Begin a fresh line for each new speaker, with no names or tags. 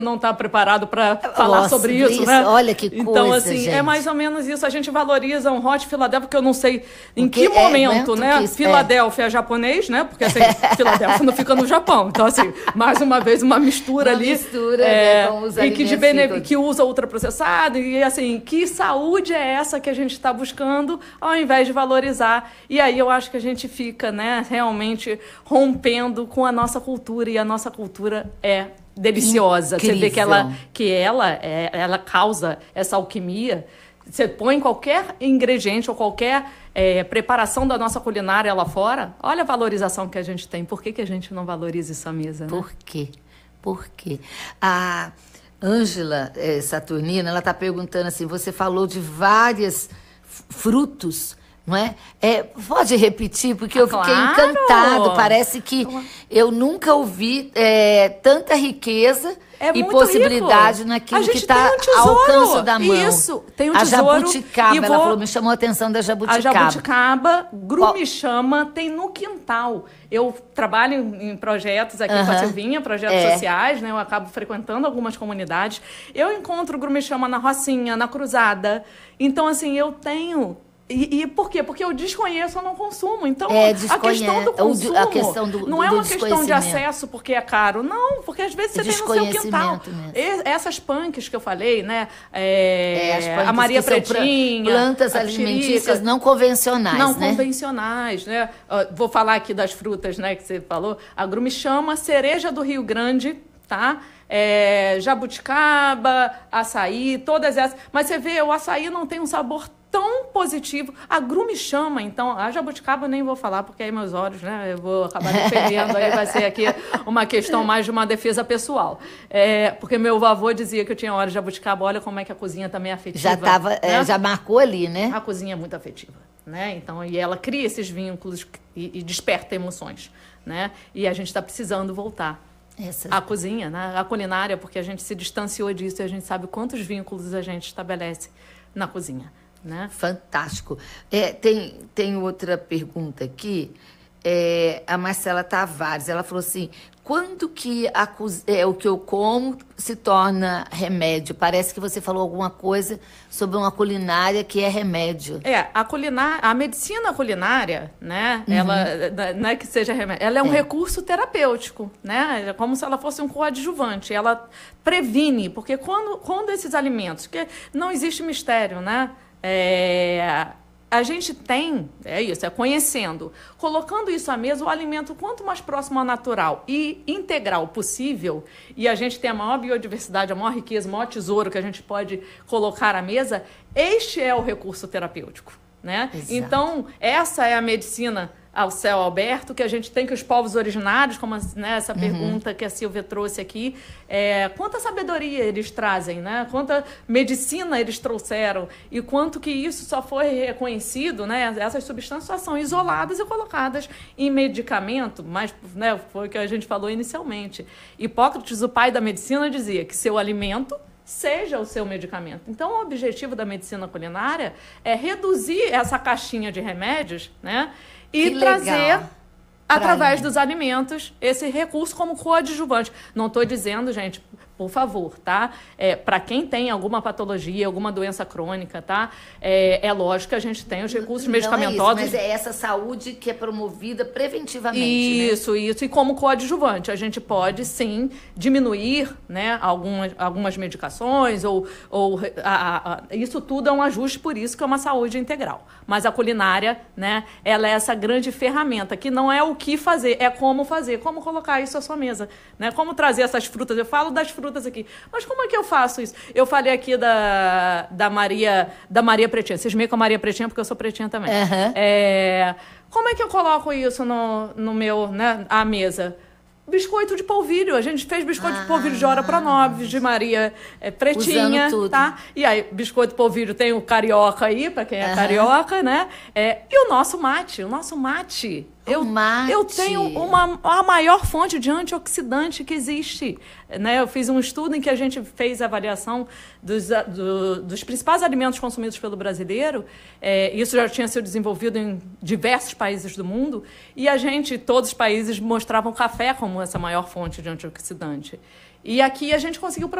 não está preparado para falar sobre isso, né?
Olha que coisa,
então, assim,
gente.
é mais ou menos isso. A gente valoriza um hot Philadelphia, porque eu não sei em que momento, né? Filadélfia é japonês, né? Porque, assim, Filadélfia não fica no Japão. Então, assim, mais uma vez, uma mistura
uma
ali.
Mistura, né, com os
e que usa ultraprocessado. E, assim, que saúde é essa que a gente está buscando, ao invés de valorizar. E aí eu acho que a gente fica, né, realmente rompendo com a nossa cultura. E a nossa cultura é deliciosa.
Incrível.
Você vê que ela causa essa alquimia. Você põe qualquer ingrediente ou qualquer preparação da nossa culinária lá fora, olha a valorização que a gente tem. Por que a gente não valoriza isso à mesa, né?
Por quê? Por quê? A Ângela Saturnina, ela está perguntando assim, você falou de vários frutos, não é? Pode repetir, porque eu fiquei encantado. Parece que eu nunca ouvi tanta riqueza e possibilidade naquilo que está ao alcance da mão.
Isso, tem um
tesouro. A jabuticaba,
ela
falou, me chamou a atenção da jabuticaba.
A jabuticaba, grumichama, tem no quintal. Eu trabalho em projetos aqui com a Silvinha, projetos sociais, né? Eu acabo frequentando algumas comunidades. Eu encontro grumichama na Rocinha, na Cruzada. Então, assim, eu tenho... E por quê? Porque eu desconheço, eu não consumo. Então, a questão do consumo não é uma questão de acesso porque é caro. Não, porque às vezes você tem no seu quintal. Essas punks que eu falei, né? A Maria Pretinha.
Plantas alimentícias não convencionais,
não convencionais, né? Vou falar aqui das frutas, né, que você falou. A grumichama, cereja do Rio Grande, tá? Jabuticaba, açaí, todas essas. Mas você vê, o açaí não tem um sabor tão positivo. A grumichama, então, a jabuticaba eu nem vou falar, porque aí meus olhos, né, eu vou acabar defendendo, aí vai ser aqui uma questão mais de uma defesa pessoal. Porque meu avô dizia que eu tinha hora de jabuticaba, olha como é que a cozinha também é afetiva.
Já marcou ali, né?
A cozinha é muito afetiva, né? Então, e ela cria esses vínculos e desperta emoções, né? E a gente está precisando voltar. A cozinha, né? A culinária, porque a gente se distanciou disso e a gente sabe quantos vínculos a gente estabelece na cozinha. Né?
Fantástico. Tem outra pergunta aqui. A Marcela Tavares, ela falou assim, quando que o que eu como se torna remédio? Parece que você falou alguma coisa sobre uma culinária que é remédio.
A medicina culinária, né? Ela não é que seja remédio, ela é um recurso terapêutico, né? É como se ela fosse um coadjuvante. Ela previne, porque quando esses alimentos, que não existe mistério, né? A gente tem, conhecendo, colocando isso à mesa, o alimento quanto mais próximo ao natural e integral possível, e a gente tem a maior biodiversidade, a maior riqueza, o maior tesouro que a gente pode colocar à mesa, este é o recurso terapêutico, né? Então, essa é a medicina ao céu aberto, que a gente tem que os povos originários, como essa pergunta que a Silvia trouxe aqui, quanta sabedoria eles trazem, né? Quanta medicina eles trouxeram e quanto que isso só foi reconhecido, né? Essas substâncias só são isoladas e colocadas em medicamento, mas, né, foi o que a gente falou inicialmente. Hipócrates, o pai da medicina, dizia que seu alimento seja o seu medicamento. Então, o objetivo da medicina culinária é reduzir essa caixinha de remédios, né? E trazer, através dos alimentos, esse recurso como coadjuvante. Não estou dizendo, gente, por favor, tá? Para quem tem alguma patologia, alguma doença crônica, tá? É lógico que a gente tem os recursos medicamentosos.
Mas é essa saúde que é promovida preventivamente,
Isso. E como coadjuvante, a gente pode, sim, diminuir, né, algumas medicações, isso tudo é um ajuste, por isso que é uma saúde integral. Mas a culinária, né, ela é essa grande ferramenta, que não é o que fazer, é como fazer, como colocar isso à sua mesa, né? Como trazer essas frutas. Eu falo das frutas aqui. Mas como é que eu faço isso? Eu falei aqui da Maria Pretinha. Vocês meio com a Maria Pretinha, porque eu sou pretinha também. Como é que eu coloco isso no meu, né, à mesa? Biscoito de polvilho. A gente fez biscoito de polvilho de Ora Pronobis, de Maria Pretinha.
Usando tudo.
Tá? E aí, biscoito de polvilho tem o carioca aí, para quem é carioca, né? E o nosso mate. Eu tenho a maior fonte de antioxidante que existe. Né? Eu fiz um estudo em que a gente fez a avaliação dos principais alimentos consumidos pelo brasileiro. Isso já tinha sido desenvolvido em diversos países do mundo. E todos os países mostravam o café como essa maior fonte de antioxidante. E aqui a gente conseguiu